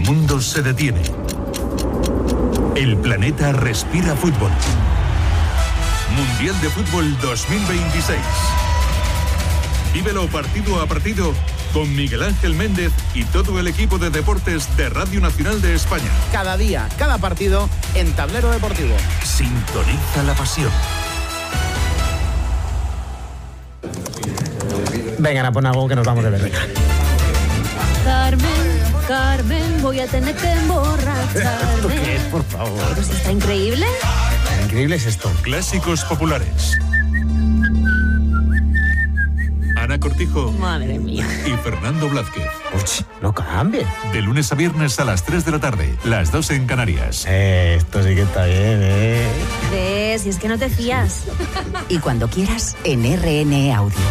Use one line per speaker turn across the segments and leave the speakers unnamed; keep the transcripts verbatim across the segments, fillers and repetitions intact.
mundo se detiene. El planeta respira fútbol. Mundial de Fútbol dos mil veintiséis. Vívelo partido a partido con Miguel Ángel Méndez y todo el equipo de deportes de Radio Nacional de España.
Cada día, cada partido en Tablero Deportivo.
Sintoniza la pasión.
Venga, pon algo que nos vamos de berreca.
Carmen, Carmen, voy a tener que emborracharme.
¿Esto qué es, por favor?
Pues está increíble.
Increíble es esto.
Clásicos populares. Ana Cortijo.
Madre mía.
Y Fernando Blázquez.
Uy, no cambie.
De lunes a viernes a las tres de la tarde, las dos en Canarias.
Eh, esto sí que está bien, ¿eh?
¿Ves? Si es que no te fías.
Y cuando quieras, en R N E Audio.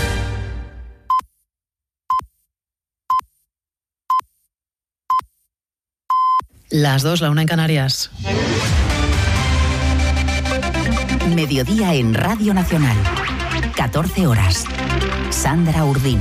Las dos, la una en Canarias.
Mediodía en Radio Nacional. catorce horas. Sandra Urdín.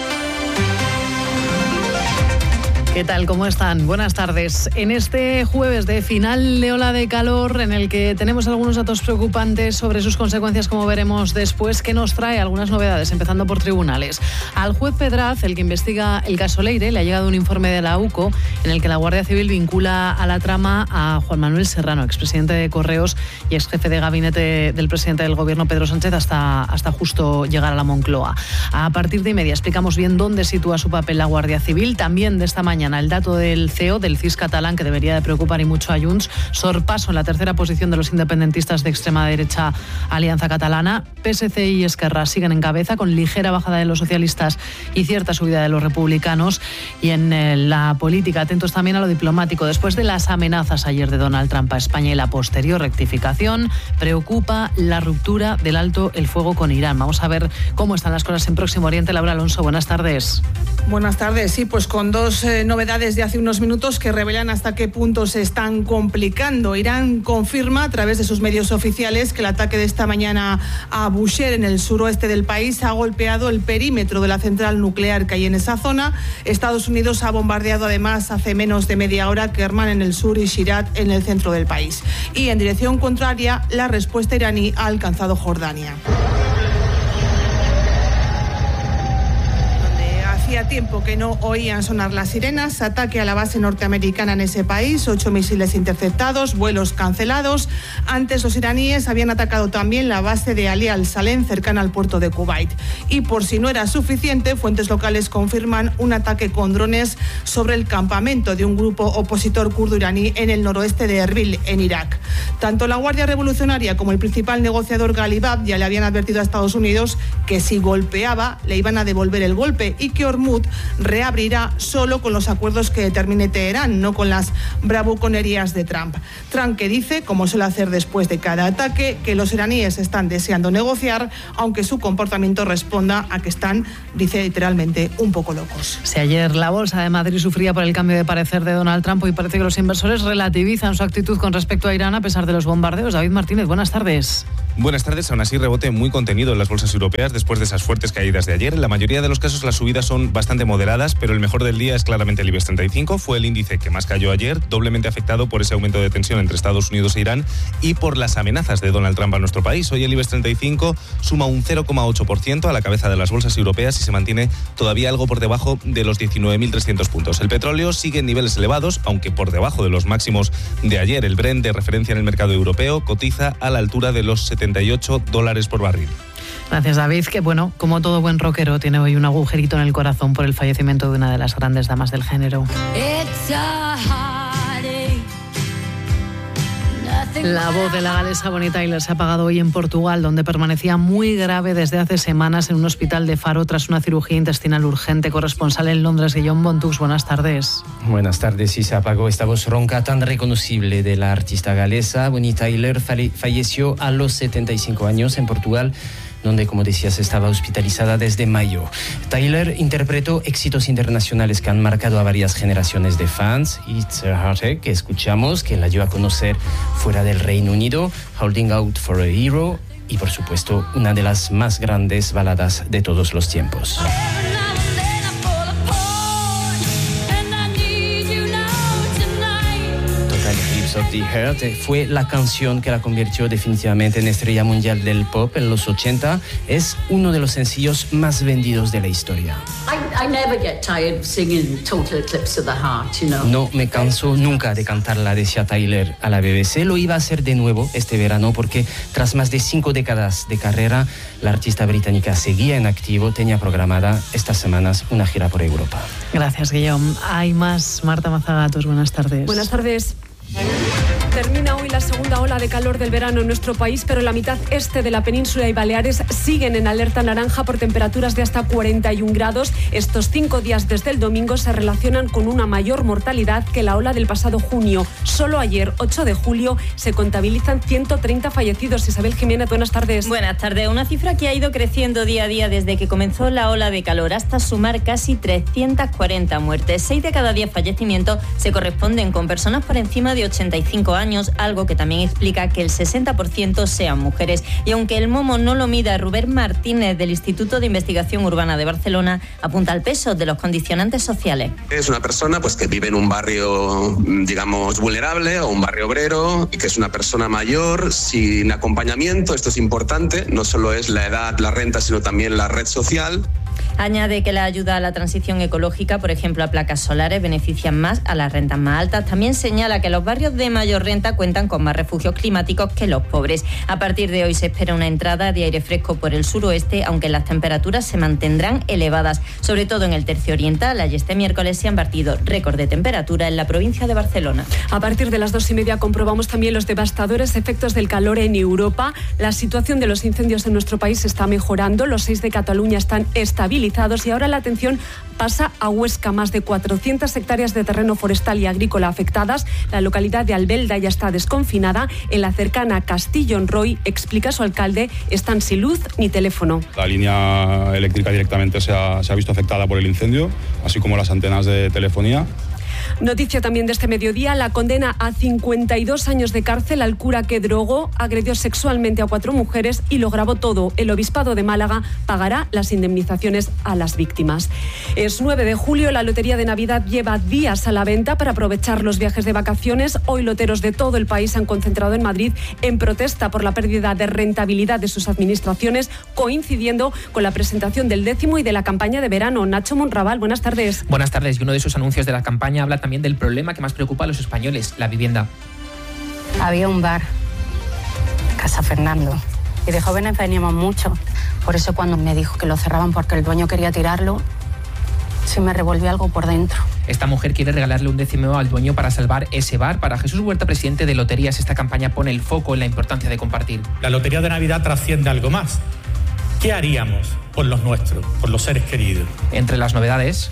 ¿Qué tal? ¿Cómo están? Buenas tardes. En este jueves de final de ola de calor, en el que tenemos algunos datos preocupantes sobre sus consecuencias, como veremos después, que nos trae algunas novedades, empezando por tribunales. Al juez Pedraz, el que investiga el caso Leire, le ha llegado un informe de la U C O en el que la Guardia Civil vincula a la trama a Juan Manuel Serrano, expresidente de Correos y exjefe de gabinete del presidente del Gobierno, Pedro Sánchez, hasta, hasta justo llegar a la Moncloa. A partir de y media explicamos bien dónde sitúa su papel la Guardia Civil. También de esta mañana el dato del C E O, del C I S catalán, que debería de preocupar y mucho a Junts. Sorpaso en la tercera posición de los independentistas de extrema derecha Alianza Catalana. P S C y Esquerra siguen en cabeza, con ligera bajada de los socialistas y cierta subida de los republicanos. Y en eh, la política, atentos también a lo diplomático. Después de las amenazas ayer de Donald Trump a España y la posterior rectificación, preocupa la ruptura del alto el fuego con Irán. Vamos a ver cómo están las cosas en Próximo Oriente. Laura Alonso, buenas tardes.
Buenas tardes. Sí, pues con dos eh, novedades de hace unos minutos que revelan hasta qué punto se están complicando. Irán confirma a través de sus medios oficiales que el ataque de esta mañana a Bushehr, en el suroeste del país, ha golpeado el perímetro de la central nuclear que hay en esa zona. Estados Unidos ha bombardeado además hace menos de media hora Kerman en el sur y Shirat en el centro del país. Y en dirección contraria, la respuesta iraní ha alcanzado Jordania. Hacía tiempo que no oían sonar las sirenas. Ataque a la base norteamericana en ese país, ocho misiles interceptados, vuelos cancelados. Antes los iraníes habían atacado también la base de Ali al-Salem, cercana al puerto de Kuwait. Y por si no era suficiente, fuentes locales confirman un ataque con drones sobre el campamento de un grupo opositor kurdo iraní en el noroeste de Erbil, en Irak. Tanto la Guardia Revolucionaria como el principal negociador Ghalibab ya le habían advertido a Estados Unidos que si golpeaba le iban a devolver el golpe y que Hormuz reabrirá solo con los acuerdos que determine Teherán, no con las bravuconerías de Trump. Trump, que dice, como suele hacer después de cada ataque, que los iraníes están deseando negociar, aunque su comportamiento responda a que están, dice literalmente, un poco locos.
Si ayer la bolsa de Madrid sufría por el cambio de parecer de Donald Trump, hoy parece que los inversores relativizan su actitud con respecto a Irán a pesar de los bombardeos. David Martínez, buenas tardes.
Buenas tardes. Aún así, rebote muy contenido en las bolsas europeas después de esas fuertes caídas de ayer. En la mayoría de los casos las subidas son bastante moderadas, pero el mejor del día es claramente el IBEX treinta y cinco. Fue el índice que más cayó ayer, doblemente afectado por ese aumento de tensión entre Estados Unidos e Irán y por las amenazas de Donald Trump a nuestro país. Hoy el IBEX treinta y cinco suma un cero coma ocho por ciento a la cabeza de las bolsas europeas y se mantiene todavía algo por debajo de los diecinueve mil trescientos puntos. El petróleo sigue en niveles elevados, aunque por debajo de los máximos de ayer. El Brent, de referencia en el mercado europeo, cotiza a la altura de los setenta y ocho dólares por barril.
Gracias, David, que bueno, como todo buen rockero, tiene hoy un agujerito en el corazón por el fallecimiento de una de las grandes damas del género. La voz de la galesa Bonnie Tyler se ha apagado hoy en Portugal, donde permanecía muy grave desde hace semanas en un hospital de Faro tras una cirugía intestinal urgente. Corresponsal en Londres, Guillaume Bontux, buenas tardes.
Buenas tardes. Sí, se apagó esta voz ronca tan reconocible de la artista galesa. Bonnie Tyler falle- falleció a los setenta y cinco años en Portugal, donde, como decías, estaba hospitalizada desde mayo. Tyler interpretó éxitos internacionales que han marcado a varias generaciones de fans. It's a Heartache, que escuchamos, que la dio a conocer fuera del Reino Unido, Holding Out for a Hero y, por supuesto, una de las más grandes baladas de todos los tiempos. of the Heart. Fue la canción que la convirtió definitivamente en estrella mundial del pop en los ochenta. Es uno de los sencillos más vendidos de la historia.
I, I never get tired singing Total Eclipse of the Heart, you know.
No me canso nunca de cantarla, decía Tyler a la B B C. Lo iba a hacer de nuevo este verano porque tras más de cinco décadas de carrera, la artista británica seguía en activo, tenía programada estas semanas una gira por Europa.
Gracias, Guillaume. Hay más. Marta Mazagatos, buenas tardes.
Buenas tardes. Termina hoy la segunda ola de calor del verano en nuestro país, pero la mitad este de la península y Baleares siguen en alerta naranja por temperaturas de hasta cuarenta y un grados. Estos cinco días desde el domingo se relacionan con una mayor mortalidad que la ola del pasado junio. Solo ayer, ocho de julio, se contabilizan ciento treinta fallecidos. Isabel Jiménez, buenas tardes.
Buenas tardes. Una cifra que ha ido creciendo día a día desde que comenzó la ola de calor hasta sumar casi trescientas cuarenta muertes. Seis de cada diez fallecimientos se corresponden con personas por encima de ochenta y cinco años, algo que también explica que el sesenta por ciento sean mujeres. Y aunque el momo no lo mida, Rubén Martínez del Instituto de Investigación Urbana de Barcelona apunta al peso de los condicionantes sociales.
Es una persona pues que vive en un barrio, digamos, vulnerable o un barrio obrero y que es una persona mayor sin acompañamiento. Esto es importante, no solo es la edad, la renta, sino también la red social.
Añade que la ayuda a la transición ecológica, por ejemplo a placas solares, benefician más a las rentas más altas. También señala que los barrios de mayor renta cuentan con más refugios climáticos que los pobres. A partir de hoy se espera una entrada de aire fresco por el suroeste, aunque las temperaturas se mantendrán elevadas, sobre todo en el tercio oriental. Allí este miércoles se han batido récord de temperatura en la provincia de Barcelona.
A partir de las dos y media comprobamos también los devastadores efectos del calor en Europa. La situación de los incendios en nuestro país está mejorando. Los seis de Cataluña están estabilizados y ahora la atención pasa a Huesca. Más de cuatrocientas hectáreas de terreno forestal y agrícola afectadas. La localidad de Albelda ya está desconfinada. En la cercana Castillo-en-Roy, explica su alcalde, están sin luz ni teléfono.
La línea eléctrica directamente se ha, se ha visto afectada por el incendio, así como las antenas de telefonía.
Noticia también de este mediodía, la condena a cincuenta y dos años de cárcel al cura que drogó, agredió sexualmente a cuatro mujeres y lo grabó todo. El Obispado de Málaga pagará las indemnizaciones a las víctimas. Es nueve de julio, la Lotería de Navidad lleva días a la venta para aprovechar los viajes de vacaciones. Hoy loteros de todo el país se han concentrado en Madrid en protesta por la pérdida de rentabilidad de sus administraciones, coincidiendo con la presentación del décimo y de la campaña de verano. Nacho Monraval, buenas tardes.
Buenas tardes. Y uno de sus anuncios de la campaña habla también del problema que más preocupa a los españoles, la vivienda.
Había un bar, Casa Fernando, y de jóvenes veníamos mucho. Por eso cuando me dijo que lo cerraban porque el dueño quería tirarlo, se me revolvió algo por dentro.
Esta mujer quiere regalarle un décimo al dueño para salvar ese bar. Para Jesús Huerta, presidente de Loterías, esta campaña pone el foco en la importancia de compartir.
La Lotería de Navidad trasciende algo más. ¿Qué haríamos por los nuestros, por los seres queridos?
Entre las novedades,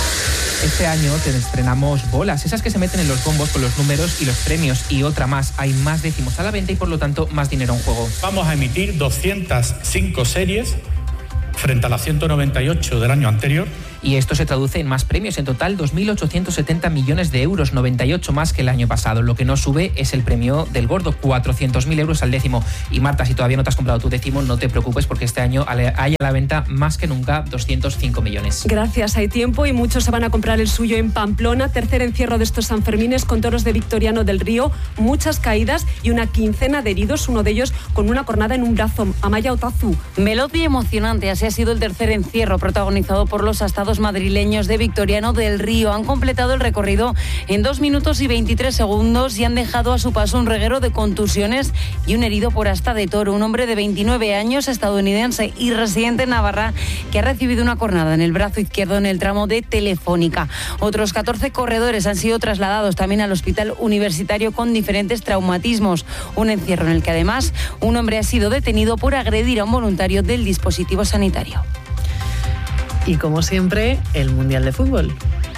este año te estrenamos bolas, esas que se meten en los bombos con los números y los premios, y otra más. Hay más décimos a la venta y por lo tanto más dinero en juego.
Vamos a emitir doscientas cinco series frente a las ciento noventa y ocho del año anterior.
Y esto se traduce en más premios, en total dos mil ochocientos setenta millones de euros, noventa y ocho más que el año pasado. Lo que no sube es el premio del gordo, cuatrocientos mil euros al décimo. Y Marta, si todavía no te has comprado tu décimo, no te preocupes porque este año hay a la venta más que nunca doscientos cinco millones.
Gracias, hay tiempo y muchos se van a comprar el suyo en Pamplona. Tercer encierro de estos Sanfermines con toros de Victoriano del Río, muchas caídas y una quincena de heridos, uno de ellos con una cornada en un brazo. Amaya Otazu.
Veloz y emocionante, así ha sido el tercer encierro protagonizado por los astados madrileños de Victoriano del Río. Han completado el recorrido en dos minutos y veintitrés segundos y han dejado a su paso un reguero de contusiones y un herido por asta de toro, un hombre de veintinueve años, estadounidense y residente en Navarra, que ha recibido una cornada en el brazo izquierdo en el tramo de Telefónica. Otros catorce corredores han sido trasladados también al hospital universitario con diferentes traumatismos. Un encierro en el que además un hombre ha sido detenido por agredir a un voluntario del dispositivo sanitario.
Y como siempre, el Mundial de Fútbol.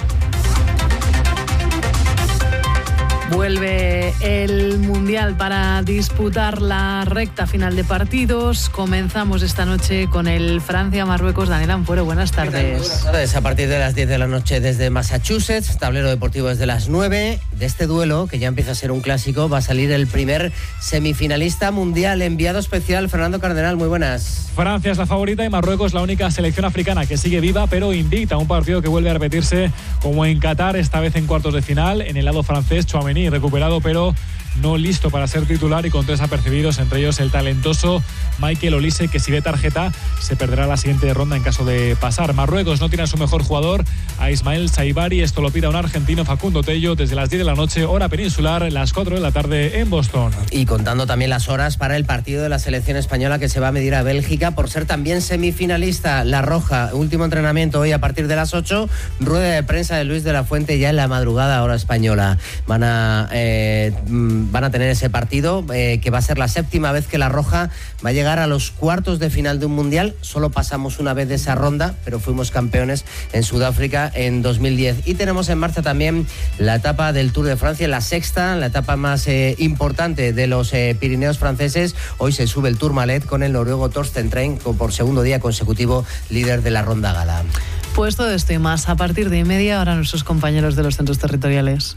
Vuelve el Mundial para disputar la recta final de partidos. Comenzamos esta noche con el Francia-Marruecos. Daniel Ampuero, buenas tardes.
Buenas tardes. A partir de las diez de la noche desde Massachusetts, tablero deportivo desde las nueve. De este duelo, que ya empieza a ser un clásico, va a salir el primer semifinalista mundial. Enviado especial, Fernando Cardenal, muy buenas.
Francia es la favorita y Marruecos la única selección africana que sigue viva pero invicta. Un partido que vuelve a repetirse como en Qatar, esta vez en cuartos de final. En el lado francés, Tchouaméni recuperado pero no listo para ser titular y con tres apercibidos, entre ellos el talentoso Michael Olise, que si ve tarjeta se perderá la siguiente ronda en caso de pasar. Marruecos no tiene a su mejor jugador, a Ismael Saibari. Esto lo pide a un argentino, Facundo Tello, desde las diez de la noche, hora peninsular, las cuatro de la tarde en Boston.
Y contando también las horas para el partido de la selección española que se va a medir a Bélgica por ser también semifinalista. La Roja, último entrenamiento hoy a partir de las ocho, rueda de prensa de Luis de la Fuente ya en la madrugada hora española. Van a, eh, van a tener ese partido eh, que va a ser la séptima vez que la Roja va a llegar a los cuartos de final de un mundial. Solo pasamos una vez de esa ronda, pero fuimos campeones en Sudáfrica en dos mil diez. Y tenemos en marcha también la etapa del Tour de Francia, la sexta, la etapa más eh, importante de los eh, Pirineos franceses. Hoy se sube el Tourmalet con el noruego Torsten Trein por segundo día consecutivo líder de la ronda gala.
Pues todo esto y más a partir de media hora nuestros compañeros de los centros territoriales.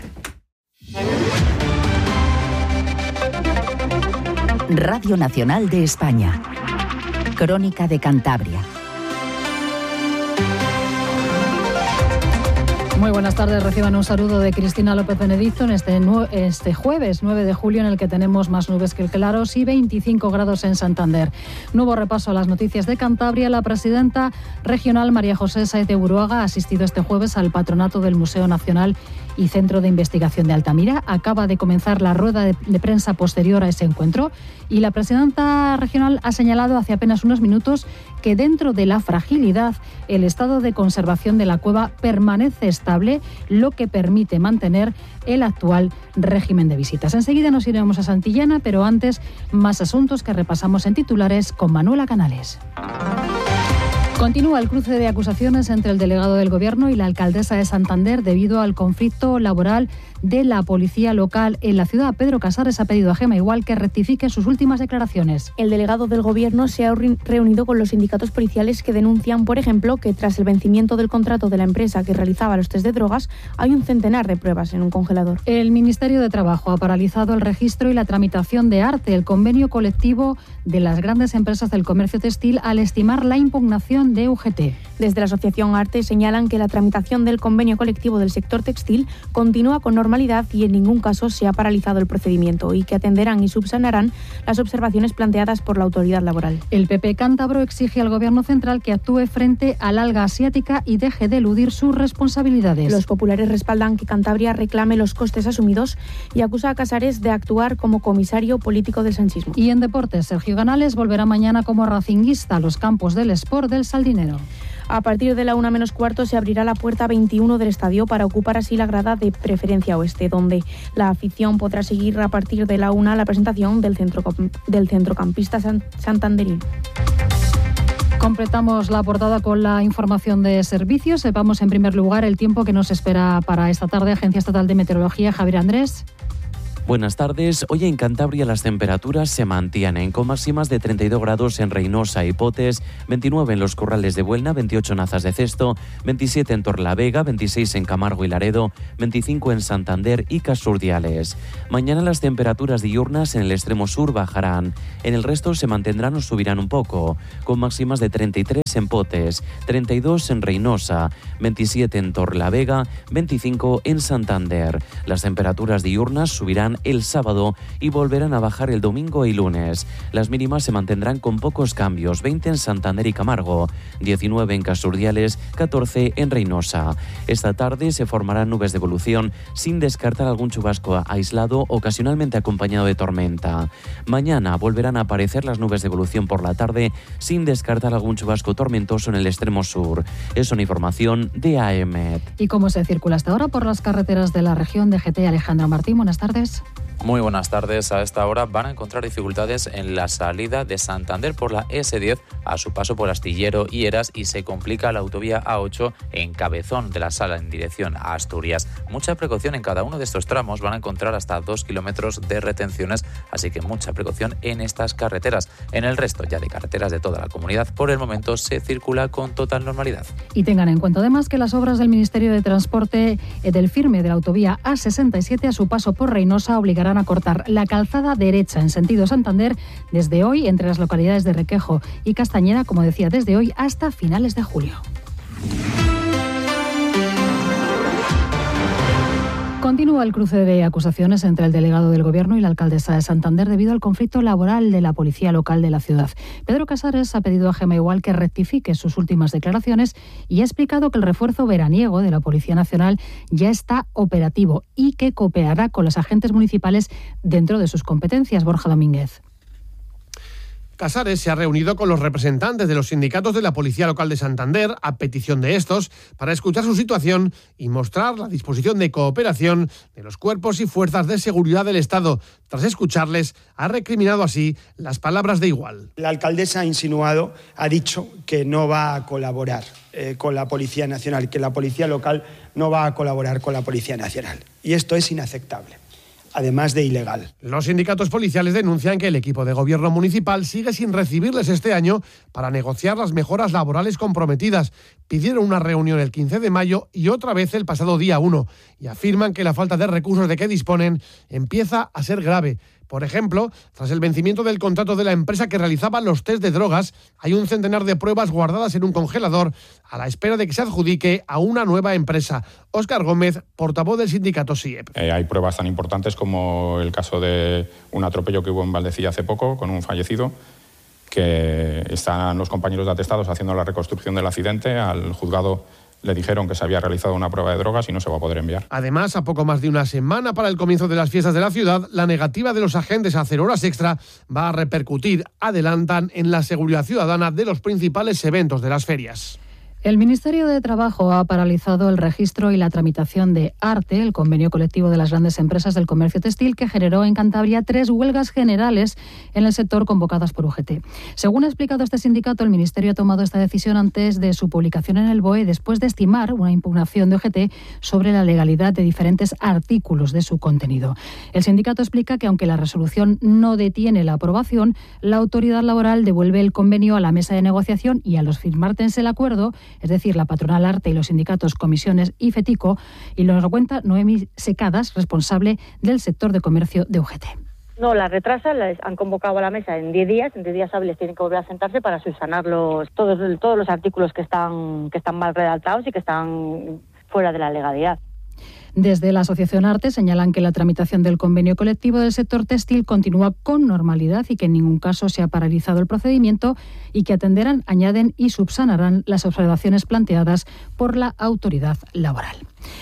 Radio Nacional de España. Crónica de Cantabria.
Muy buenas tardes, reciban un saludo de Cristina López Benedicto en este, este jueves nueve de julio, en el que tenemos más nubes que claros y veinticinco grados en Santander. Nuevo repaso a las noticias de Cantabria. La presidenta regional María José Sáez de Buruaga ha asistido este jueves al patronato del Museo Nacional y Centro de Investigación de Altamira. Acaba de comenzar la rueda de, de prensa posterior a ese encuentro y la presidenta regional ha señalado hace apenas unos minutos que dentro de la fragilidad el estado de conservación de la cueva permanece estable, lo que permite mantener el actual régimen de visitas. Enseguida nos iremos a Santillana, pero antes más asuntos que repasamos en titulares con Manuela Canales. Continúa el cruce de acusaciones entre el delegado del Gobierno y la alcaldesa de Santander debido al conflicto laboral de la policía local en la ciudad. Pedro Casares ha pedido a Gema Igual que rectifique sus últimas declaraciones.
El delegado del Gobierno se ha reunido con los sindicatos policiales que denuncian, por ejemplo, que tras el vencimiento del contrato de la empresa que realizaba los test de drogas, hay un centenar de pruebas en un congelador.
El Ministerio de Trabajo ha paralizado el registro y la tramitación de ARTE, el convenio colectivo de las grandes empresas del comercio textil, al estimar la impugnación de U G T.
Desde la asociación ARTE señalan que la tramitación del convenio colectivo del sector textil continúa con normalidad y en ningún caso se ha paralizado el procedimiento, y que atenderán y subsanarán las observaciones planteadas por la autoridad laboral.
El P P cántabro exige al Gobierno central que actúe frente al alga asiática y deje de eludir sus responsabilidades.
Los populares respaldan que Cantabria reclame los costes asumidos y acusa a Casares de actuar como comisario político del sanchismo.
Y en deportes, Sergio Canales volverá mañana como racinguista a los campos del Sport del Saldinero.
A partir de la una menos cuarto se abrirá la puerta veintiuno del estadio para ocupar así la grada de preferencia oeste, donde la afición podrá seguir a partir de la una la presentación del, centro, del centrocampista santanderino.
Completamos la portada con la información de servicios. Sepamos en primer lugar el tiempo que nos espera para esta tarde. Agencia Estatal de Meteorología, Javier Andrés.
Buenas tardes. Hoy en Cantabria las temperaturas se mantienen con máximas de treinta y dos grados en Reynosa y Potes, veintinueve en los Corrales de Buelna, veintiocho en Azas de Cesto, veintisiete en Torlavega, veintiséis en Camargo y Laredo, veinticinco en Santander y Casurdiales. Mañana las temperaturas diurnas en el extremo sur bajarán. En el resto se mantendrán o subirán un poco, con máximas de treinta y tres en Potes, treinta y dos en Reynosa, veintisiete en Torlavega, veinticinco en Santander. Las temperaturas diurnas subirán el sábado y volverán a bajar el domingo y lunes. Las mínimas se mantendrán con pocos cambios, veinte en Santander y Camargo, diecinueve en Casurdiales, catorce en Reynosa. Esta tarde se formarán nubes de evolución sin descartar algún chubasco aislado, ocasionalmente acompañado de tormenta. Mañana volverán a aparecer las nubes de evolución por la tarde sin descartar algún chubasco tormentoso en el extremo sur. Es una información de A E M E T.
¿Y cómo se circula hasta ahora por las carreteras de la región de G T? Alejandra Martín, buenas tardes.
Muy buenas tardes. A esta hora van a encontrar dificultades en la salida de Santander por la ese diez a su paso por Astillero y Eras, y se complica la autovía A ocho en Cabezón de la Sala en dirección a Asturias. Mucha precaución en cada uno de estos tramos. Van a encontrar hasta dos kilómetros de retenciones, así que mucha precaución en estas carreteras. En el resto ya de carreteras de toda la comunidad, por el momento se circula con total normalidad.
Y tengan en cuenta además que las obras del Ministerio de Transporte del firme de la autovía A sesenta y siete a su paso por Reynosa obligarán a cortar la calzada derecha en sentido Santander desde hoy entre las localidades de Requejo y Castañeda, como decía, desde hoy hasta finales de julio. Continúa el cruce de acusaciones entre el delegado del Gobierno y la alcaldesa de Santander debido al conflicto laboral de la policía local de la ciudad. Pedro Casares ha pedido a Gema Igual que rectifique sus últimas declaraciones y ha explicado que el refuerzo veraniego de la Policía Nacional ya está operativo y que cooperará con los agentes municipales dentro de sus competencias. Borja Domínguez.
Casares se ha reunido con los representantes de los sindicatos de la Policía Local de Santander, a petición de estos, para escuchar su situación y mostrar la disposición de cooperación de los cuerpos y fuerzas de seguridad del Estado. Tras escucharles, ha recriminado así las palabras de Igual.
La alcaldesa ha insinuado, ha dicho que no va a colaborar eh, con la Policía Nacional, que la Policía Local no va a colaborar con la Policía Nacional. Y esto es inaceptable, además de ilegal.
Los sindicatos policiales denuncian que el equipo de gobierno municipal sigue sin recibirles este año para negociar las mejoras laborales comprometidas. Pidieron una reunión el quince de mayo y otra vez el pasado día uno y afirman que la falta de recursos de que disponen empieza a ser grave. Por ejemplo, tras el vencimiento del contrato de la empresa que realizaba los test de drogas, hay un centenar de pruebas guardadas en un congelador a la espera de que se adjudique a una nueva empresa. Óscar Gómez, portavoz del sindicato S I E P.
Eh, hay pruebas tan importantes como el caso de un atropello que hubo en Valdecilla hace poco con un fallecido, que están los compañeros de atestados haciendo la reconstrucción del accidente. Al juzgado le dijeron que se había realizado una prueba de drogas y no se va a poder enviar.
Además, a poco más de una semana para el comienzo de las fiestas de la ciudad, la negativa de los agentes a hacer horas extra va a repercutir, adelantan, en la seguridad ciudadana de los principales eventos de las ferias.
El Ministerio de Trabajo ha paralizado el registro y la tramitación de ARTE, el convenio colectivo de las grandes empresas del comercio textil, que generó en Cantabria tres huelgas generales en el sector convocadas por U G T. Según ha explicado este sindicato, el Ministerio ha tomado esta decisión antes de su publicación en el B O E, después de estimar una impugnación de U G T sobre la legalidad de diferentes artículos de su contenido. El sindicato explica que, aunque la resolución no detiene la aprobación, la autoridad laboral devuelve el convenio a la mesa de negociación y, a los firmarse el acuerdo, es decir, la patronal ARTE y los sindicatos Comisiones y FETICO, y lo cuenta Noemí Secadas, responsable del sector de comercio de U G T.
No, la retrasa, les han convocado a la mesa en diez días, en diez días hábiles tienen que volver a sentarse para subsanar los, todos, todos los artículos que están, que están mal redactados y que están fuera de la legalidad.
Desde la Asociación ARTE señalan que la tramitación del convenio colectivo del sector textil continúa con normalidad y que en ningún caso se ha paralizado el procedimiento y que atenderán, añaden y subsanarán las observaciones planteadas por la autoridad laboral.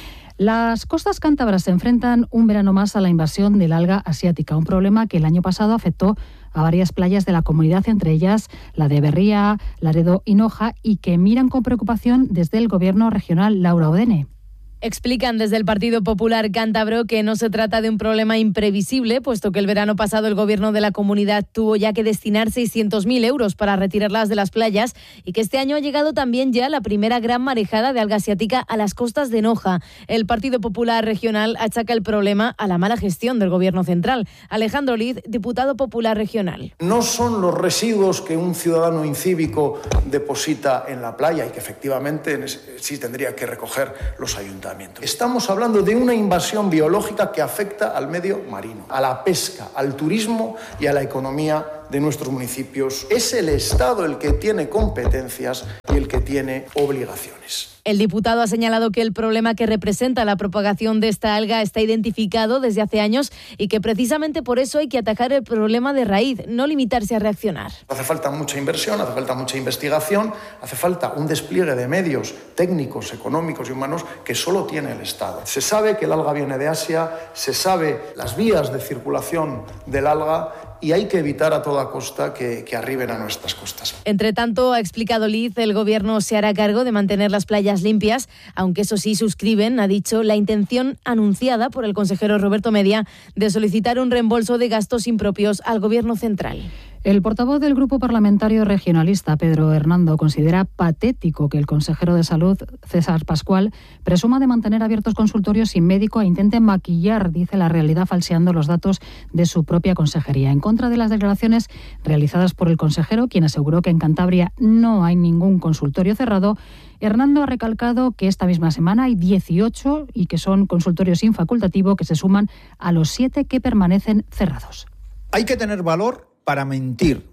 Las costas cántabras se enfrentan un verano más a la invasión del alga asiática, un problema que el año pasado afectó a varias playas de la comunidad, entre ellas la de Berría, Laredo y Noja, y que miran con preocupación desde el Gobierno regional. Laura Odene.
Explican desde el Partido Popular Cántabro que no se trata de un problema imprevisible, puesto que el verano pasado el Gobierno de la comunidad tuvo ya que destinar seiscientos mil euros para retirarlas de las playas y que este año ha llegado también ya la primera gran marejada de alga asiática a las costas de Noja. El Partido Popular Regional achaca el problema a la mala gestión del Gobierno central. Alejandro Liz, diputado popular regional.
No son los residuos que un ciudadano incívico deposita en la playa y que efectivamente sí tendría que recoger los ayuntamientos. Estamos hablando de una invasión biológica que afecta al medio marino, a la pesca, al turismo y a la economía de nuestros municipios. Es el Estado el que tiene competencias y el que tiene obligaciones.
El diputado ha señalado que el problema que representa la propagación de esta alga está identificado desde hace años y que precisamente por eso hay que atacar el problema de raíz, no limitarse a reaccionar.
Hace falta mucha inversión, hace falta mucha investigación, hace falta un despliegue de medios técnicos, económicos y humanos que solo tiene el Estado. Se sabe que el alga viene de Asia, se sabe las vías de circulación del alga y hay que evitar a toda costa que, que arriben a nuestras costas.
Entre tanto, ha explicado Liz, el Gobierno se hará cargo de mantener las playas limpias, aunque eso sí suscriben, ha dicho, la intención anunciada por el consejero Roberto Media de solicitar un reembolso de gastos impropios al Gobierno central.
El portavoz del Grupo Parlamentario Regionalista, Pedro Hernando, considera patético que el consejero de Salud, César Pascual, presuma de mantener abiertos consultorios sin médico e intente maquillar, dice, la realidad falseando los datos de su propia consejería. En contra de las declaraciones realizadas por el consejero, quien aseguró que en Cantabria no hay ningún consultorio cerrado, Hernando ha recalcado que esta misma semana hay dieciocho y que son consultorios sin facultativo que se suman a los siete que permanecen cerrados.
Hay que tener valor para mentir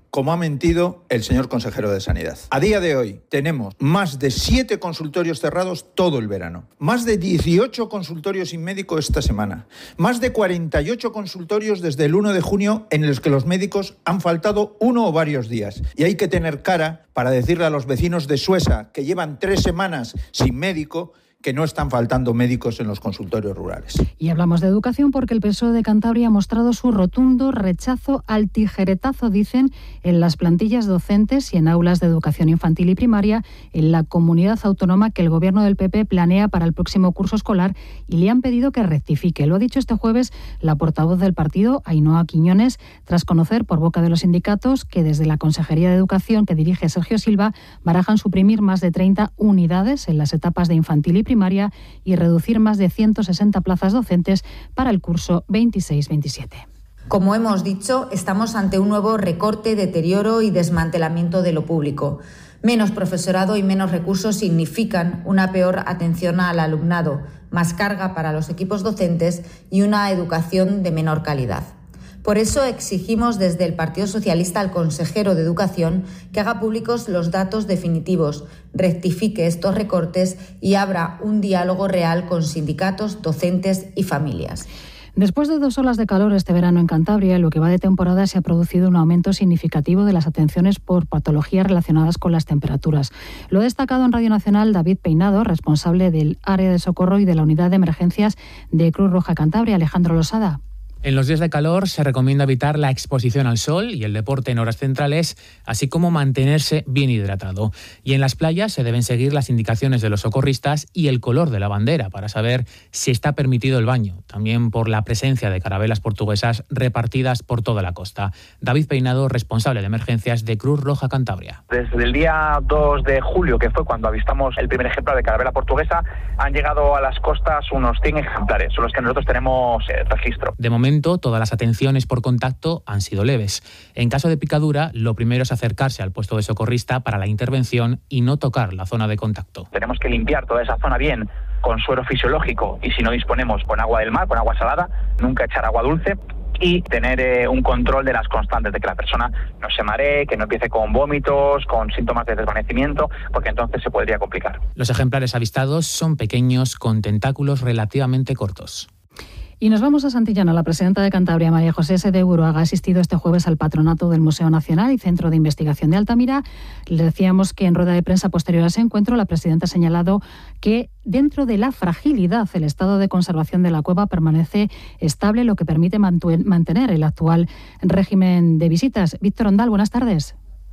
como ha mentido el señor consejero de Sanidad. A día de hoy tenemos más de siete consultorios cerrados todo el verano, más de dieciocho consultorios sin médico esta semana, más de cuarenta y ocho consultorios desde el uno de junio en los que los médicos han faltado uno o varios días. Y hay que tener cara para decirle a los vecinos de Suesa, que llevan tres semanas sin médico, que no están faltando médicos en los consultorios rurales.
Y hablamos de educación porque el P S O E de Cantabria ha mostrado su rotundo rechazo al tijeretazo, dicen, en las plantillas docentes y en aulas de educación infantil y primaria en la comunidad autónoma que el gobierno del P P planea para el próximo curso escolar, y le han pedido que rectifique. Lo ha dicho este jueves la portavoz del partido, Ainhoa Quiñones, tras conocer por boca de los sindicatos que desde la Consejería de Educación que dirige Sergio Silva barajan suprimir más de treinta unidades en las etapas de infantil y primaria y reducir más de ciento sesenta plazas docentes para el curso veintiséis veintisiete.
Como hemos dicho, estamos ante un nuevo recorte, deterioro y desmantelamiento de lo público. Menos profesorado y menos recursos significan una peor atención al alumnado, más carga para los equipos docentes y una educación de menor calidad. Por eso exigimos desde el Partido Socialista al consejero de Educación que haga públicos los datos definitivos, rectifique estos recortes y abra un diálogo real con sindicatos, docentes y familias.
Después de dos olas de calor este verano en Cantabria, en lo que va de temporada se ha producido un aumento significativo de las atenciones por patologías relacionadas con las temperaturas. Lo ha destacado en Radio Nacional David Peinado, responsable del área de socorro y de la unidad de emergencias de Cruz Roja Cantabria. Alejandro Losada.
En los días de calor se recomienda evitar la exposición al sol y el deporte en horas centrales, así como mantenerse bien hidratado. Y en las playas se deben seguir las indicaciones de los socorristas y el color de la bandera para saber si está permitido el baño, también por la presencia de carabelas portuguesas repartidas por toda la costa. David Peinado, responsable de emergencias de Cruz Roja Cantabria.
Desde el día dos de julio, que fue cuando avistamos el primer ejemplar de carabela portuguesa, han llegado a las costas unos cien ejemplares, son los que nosotros tenemos eh, registro.
De momento, todas las atenciones por contacto han sido leves. En caso de picadura, lo primero es acercarse al puesto de socorrista para la intervención y no tocar la zona de contacto.
Tenemos que limpiar toda esa zona bien con suero fisiológico y si no disponemos con agua del mar, con agua salada, nunca echar agua dulce y tener eh, un control de las constantes, de que la persona no se maree, que no empiece con vómitos, con síntomas de desvanecimiento, porque entonces se podría complicar.
Los ejemplares avistados son pequeños con tentáculos relativamente cortos.
Y nos vamos a Santillana. La presidenta de Cantabria, María José S. de Buruaga, ha asistido este jueves al patronato del Museo Nacional y Centro de Investigación de Altamira. Le decíamos que en rueda de prensa posterior a ese encuentro, la presidenta ha señalado que dentro de la fragilidad, el estado de conservación de la cueva permanece estable, lo que permite mantener el actual régimen de visitas. Víctor Ondal, buenas tardes.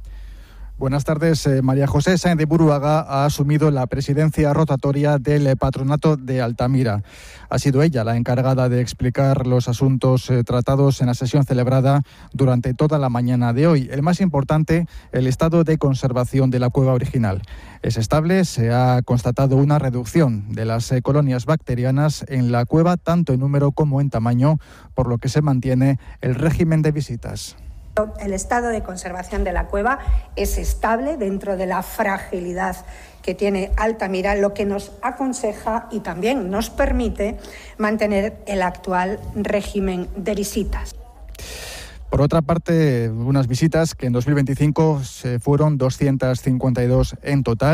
Buenas tardes. Eh, María José Sáenz de Buruaga ha asumido la presidencia rotatoria del Patronato de Altamira. Ha sido ella la encargada de explicar los asuntos eh, tratados en la sesión celebrada durante toda la mañana de hoy. El más importante, el estado de conservación de la cueva original. Es estable, se ha constatado una reducción de las eh, colonias bacterianas en la cueva, tanto en número como en tamaño, por lo que se mantiene el régimen de visitas.
El estado de conservación de la cueva es estable dentro de la fragilidad que tiene Altamira, lo que nos aconseja y también nos permite mantener el actual régimen de visitas.
Por otra parte, unas visitas que en dos mil veinticinco se fueron doscientas cincuenta y dos en total.